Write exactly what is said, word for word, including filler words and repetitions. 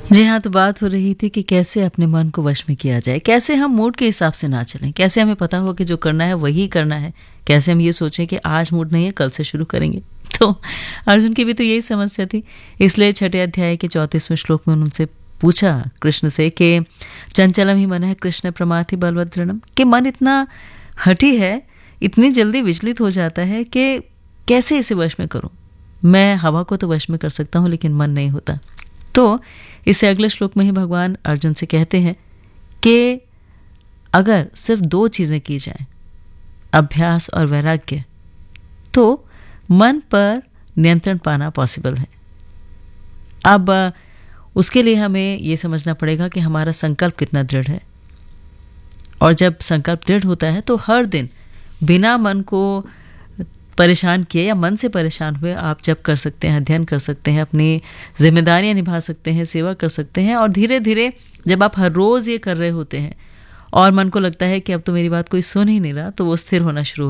जी हाँ, तो बात हो रही थी कि कैसे अपने मन को वश में किया जाए, कैसे हम मूड के हिसाब से ना चलें, कैसे हमें पता हो कि जो करना है वही करना है, कैसे हम ये सोचें कि आज मूड नहीं है कल से शुरू करेंगे। तो अर्जुन की भी तो यही समस्या थी। इसलिए छठे अध्याय के चौंतीसवें श्लोक में उनसे पूछा कृष्ण से कि चंचलम ही मन है कृष्ण प्रमाथि बलवदृढ़म, कि मन इतना हठी है, इतनी जल्दी विचलित हो जाता है कि कैसे इसे वश में करूं। मैं हवा को तो वश में कर सकता हूं लेकिन मन नहीं होता। तो इससे अगले श्लोक में ही भगवान अर्जुन से कहते हैं कि अगर सिर्फ दो चीज़ें की जाएं, अभ्यास और वैराग्य, तो मन पर नियंत्रण पाना पॉसिबल है। अब उसके लिए हमें ये समझना पड़ेगा कि हमारा संकल्प कितना दृढ़ है, और जब संकल्प दृढ़ होता है तो हर दिन बिना मन को परेशान किए या मन से परेशान हुए आप जब कर सकते हैं, अध्ययन कर सकते हैं, अपनी जिम्मेदारियां निभा सकते हैं, सेवा कर सकते हैं। और धीरे धीरे जब आप हर रोज़ ये कर रहे होते हैं और मन को लगता है कि अब तो मेरी बात कोई सुन ही नहीं रहा, तो वो स्थिर होना शुरू